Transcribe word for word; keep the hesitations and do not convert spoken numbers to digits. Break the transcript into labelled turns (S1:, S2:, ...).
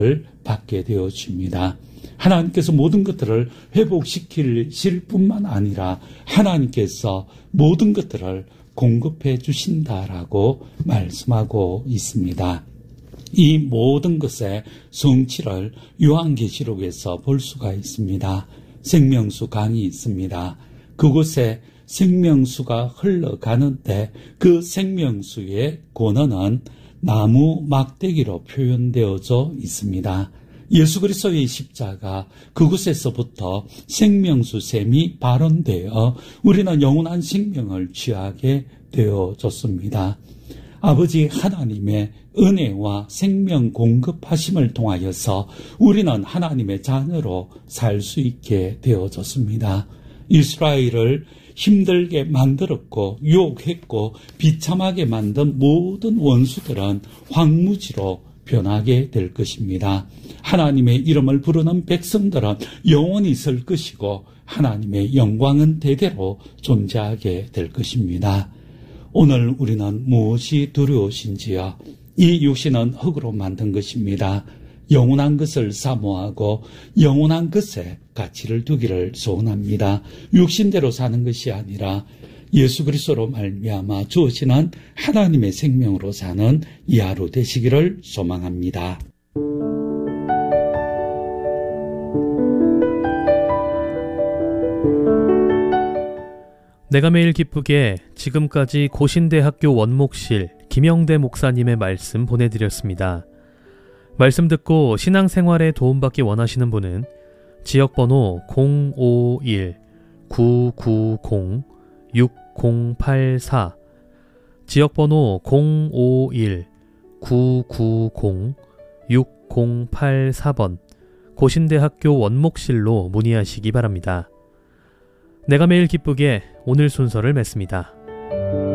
S1: 받게 되어집니다. 하나님께서 모든 것들을 회복시키실 뿐만 아니라 하나님께서 모든 것들을 공급해 주신다라고 말씀하고 있습니다. 이 모든 것의 성취를 요한계시록에서 볼 수가 있습니다. 생명수 강이 있습니다. 그곳에 생명수가 흘러가는데 그 생명수의 권원은 나무 막대기로 표현되어져 있습니다. 예수 그리스도의 십자가 그곳에서부터 생명수 샘이 발원되어 우리는 영원한 생명을 취하게 되어졌습니다. 아버지 하나님의 은혜와 생명 공급하심을 통하여서 우리는 하나님의 자녀로 살 수 있게 되어졌습니다. 이스라엘을 힘들게 만들었고 유혹했고 비참하게 만든 모든 원수들은 황무지로 변하게 될 것입니다. 하나님의 이름을 부르는 백성들은 영원히 있을 것이고 하나님의 영광은 대대로 존재하게 될 것입니다. 오늘 우리는 무엇이 두려우신지요? 이 육신은 흙으로 만든 것입니다. 영원한 것을 사모하고 영원한 것에 가치를 두기를 소원합니다. 육신대로 사는 것이 아니라 예수 그리스도로 말미암아 주어지는 하나님의 생명으로 사는 이 하루 되시기를 소망합니다.
S2: 내가 매일 기쁘게 지금까지 고신대학교 원목실 김영대 목사님의 말씀 보내드렸습니다. 말씀 듣고 신앙생활에 도움받기 원하시는 분은 지역번호 공오일 구구공 육공팔사 지역번호 공오일 구구공 육공팔사 번 고신대학교 원목실로 문의하시기 바랍니다. 내가 매일 기쁘게 오늘 순서를 맺습니다.